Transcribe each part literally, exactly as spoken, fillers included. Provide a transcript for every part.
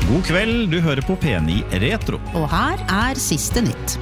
God kveld, du hører på P ni Retro. Og her er siste nytt.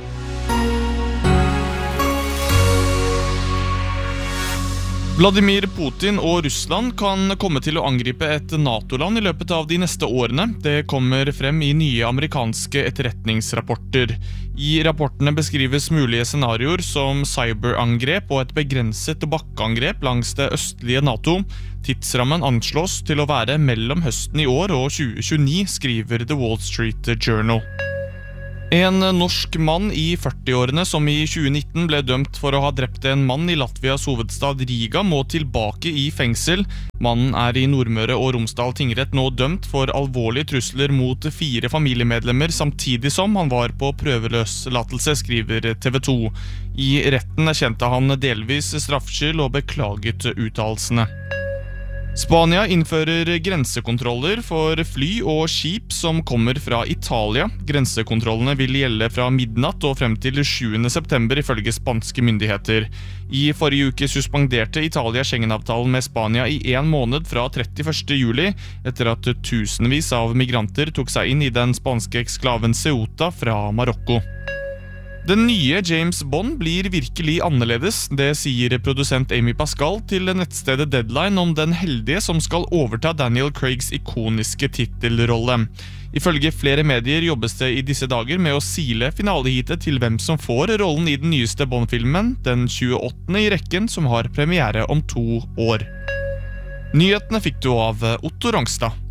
Vladimir Putin og Russland kan komme til å angripe et NATO-land i løpet av de neste årene. Det kommer frem i nye amerikanske etterretningsrapporter. I rapportene beskrives mulige scenarioer som cyberangrep og et begrenset bakkeangrep langs det østlige NATO. Tidsrammen anslås til å være mellom høsten i år og tjue tjueni, skriver The Wall Street Journal. En norsk mann i førtiårene som i tjue nitten ble dømt for å ha drept en mann i Latvias hovedstad Riga må tilbake i fengsel. Mannen er i Nordmøre og Romsdal tingrett nå dømt for alvorlige trusler mot fire familiemedlemmer samtidig som han var på prøveløslatelse, skriver T V to. I retten erkjente han delvis straffskyld og beklaget uttalelsene. Spania innfører grensekontroller for fly og skip som kommer fra Italia. Grensekontrollene vil gjelde fra midnatt og frem til sjuende september ifølge spanske myndigheter. I forrige uke suspenderte Italia Schengen-avtalen med Spania i en måned fra trettiførste juli, etter at tusenvis av migranter tok seg inn i den spanske eksklaven Ceuta fra Marokko. Den nye James Bond blir virkelig annerledes, det sier produsent Amy Pascal til nettstedet Deadline om den heldige som skal overta Daniel Craigs ikoniske titelrolle. Ifølge flere medier jobbes det i disse dager med å sile finalehitet til hvem som får rollen i den nyeste Bond-filmen, den tjueåttende i rekken som har premiere om to år. Nyhetene fikk du av Otto Rangstad.